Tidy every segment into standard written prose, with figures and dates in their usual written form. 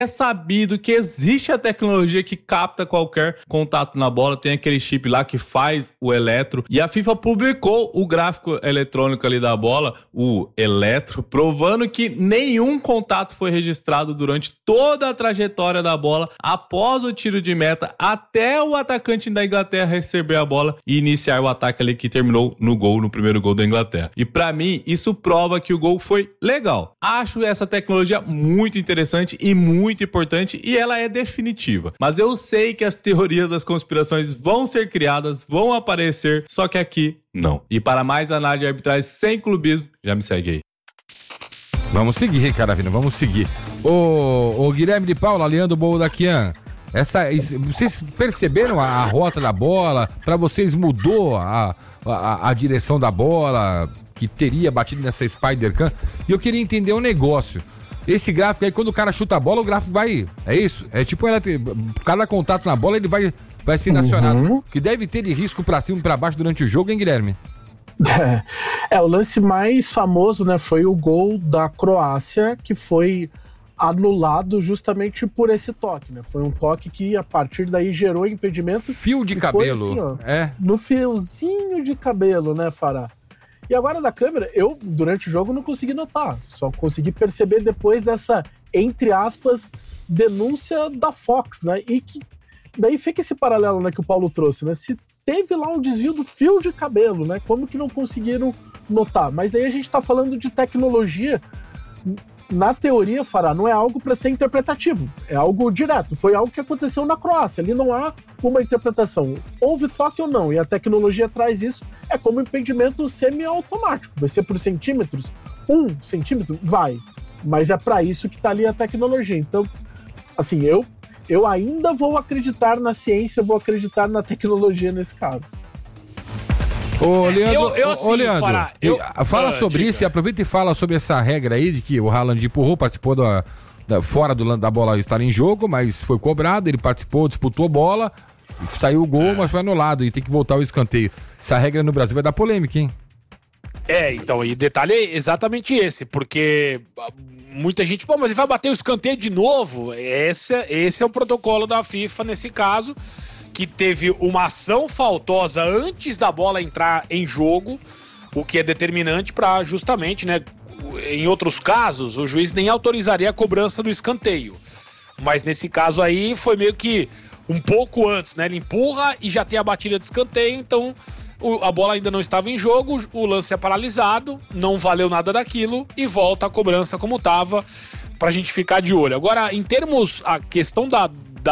É sabido que existe a tecnologia que capta qualquer contato na bola, tem aquele chip lá que faz o eletro, e a FIFA publicou o gráfico eletrônico ali da bola, o eletro, provando que nenhum contato foi registrado durante toda a trajetória da bola, após o tiro de meta, até o atacante da Inglaterra receber a bola e iniciar o ataque ali que terminou no gol, no primeiro gol da Inglaterra. E pra mim, isso prova que o gol foi legal. Acho essa tecnologia muito interessante e muito importante, e ela é definitiva. Mas eu sei que as teorias das conspirações vão ser criadas, vão aparecer, só que aqui não. E para mais análise de arbitragem sem clubismo, já me segue aí. Vamos seguir, Caravina, vamos seguir. Ô Guilherme de Paula, Leandro Boldaquian, vocês perceberam a rota da bola? Para vocês mudou a direção da bola que teria batido nessa Spider-Cam? E eu queria entender um negócio. Esse gráfico aí, quando o cara chuta a bola, o gráfico vai... É isso? É tipo, cada contato na bola, ele vai ser acionado. Que deve ter de risco pra cima e pra baixo durante o jogo, hein, Guilherme? O lance mais famoso, né, foi o gol da Croácia, que foi anulado justamente por esse toque, né? Foi um toque que, a partir daí, gerou impedimento. Fio de cabelo. Assim, no fiozinho de cabelo, né, Fará? E agora da câmera, eu, durante o jogo, não consegui notar. Só consegui perceber depois dessa, entre aspas, denúncia da Fox, né? E que daí fica esse paralelo, né, que o Paulo trouxe, né? Se teve lá um desvio do fio de cabelo, né? Como que não conseguiram notar? Mas daí a gente tá falando de tecnologia. Na teoria, Fará, não é algo para ser interpretativo, é algo direto. Foi algo que aconteceu na Croácia, ali não há uma interpretação. Houve toque ou não, e a tecnologia traz isso, é como impedimento semi-automático. Vai ser por centímetros? 1 centímetro? Vai. Mas é para isso que tá ali a tecnologia. Então, assim, eu ainda vou acreditar na ciência, vou acreditar na tecnologia nesse caso. Ô, Leandro, Leandro, fala sobre isso e aproveita e fala sobre essa regra aí de que o Haaland empurrou, participou fora da bola estar em jogo, mas foi cobrado, ele participou, disputou a bola, saiu o gol, mas foi anulado e tem que voltar ao escanteio. Essa regra no Brasil vai dar polêmica, hein? Então, e detalhe é exatamente esse, porque muita gente, mas ele vai bater o escanteio de novo? Esse é o protocolo da FIFA nesse caso, que teve uma ação faltosa antes da bola entrar em jogo, o que é determinante para justamente, né, em outros casos, o juiz nem autorizaria a cobrança do escanteio. Mas nesse caso aí foi meio que um pouco antes, né? Ele empurra e já tem a batida de escanteio, então a bola ainda não estava em jogo, o lance é paralisado, não valeu nada daquilo e volta a cobrança como estava, pra gente ficar de olho. Agora, em termos, a questão da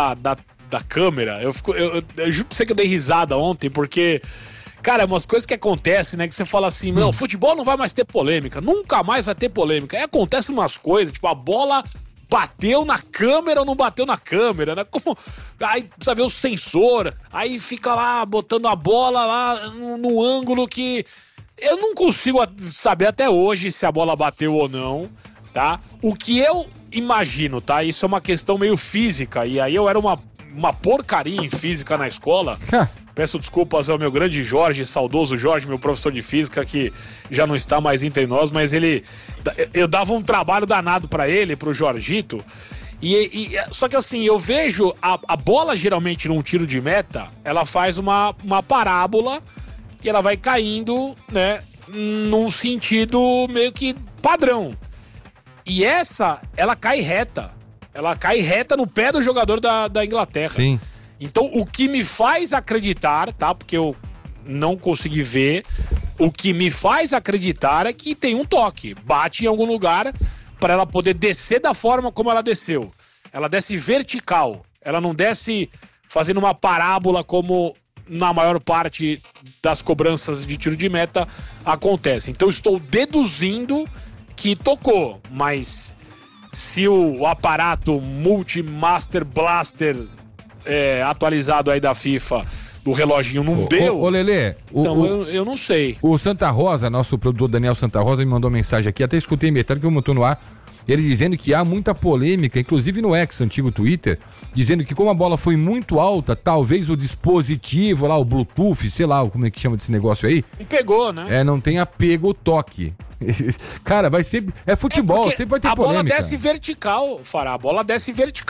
câmera, eu juro pra você que eu dei risada ontem, porque, cara, umas coisas que acontecem, né, que você fala assim, não, futebol não vai mais ter polêmica, nunca mais vai ter polêmica. Aí acontecem umas coisas, tipo, a bola bateu na câmera ou não bateu na câmera, né? Aí precisa ver o sensor, aí fica lá botando a bola lá no ângulo que eu não consigo saber até hoje se a bola bateu ou não, tá? O que eu imagino, tá? Isso é uma questão meio física, e aí eu era uma porcaria em física na escola. Peço desculpas ao meu grande Jorge, saudoso Jorge, meu professor de física, que já não está mais entre nós, mas eu dava um trabalho danado pra ele, pro Jorgito, só que assim, eu vejo a bola geralmente num tiro de meta, ela faz uma parábola e ela vai caindo, né, num sentido meio que padrão. E ela cai reta. Ela cai reta no pé do jogador da Inglaterra. Sim. Então, o que me faz acreditar, tá? Porque eu não consegui ver. O que me faz acreditar é que tem um toque. Bate em algum lugar para ela poder descer da forma como ela desceu. Ela desce vertical. Ela não desce fazendo uma parábola como na maior parte das cobranças de tiro de meta acontece. Então, estou deduzindo que tocou, mas se o aparato Multi-Master Blaster atualizado aí da FIFA do reloginho não deu... Ô Lelê... Então eu não sei. O Santa Rosa, nosso produtor Daniel Santa Rosa, me mandou mensagem aqui, até escutei metade que eu montou no ar. ele dizendo que há muita polêmica, inclusive no X, antigo Twitter, dizendo que como a bola foi muito alta, talvez o dispositivo lá, o Bluetooth, sei lá, como é que chama desse negócio aí? E pegou, né? Não tem apego o toque. Cara, vai ser... É futebol, sempre vai ter polêmica. A bola desce vertical, Fará. A bola desce vertical.